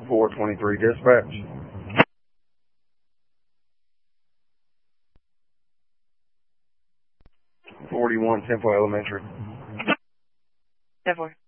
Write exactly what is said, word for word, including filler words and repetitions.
four twenty-three dispatch. forty-one Temple Elementary. ten four.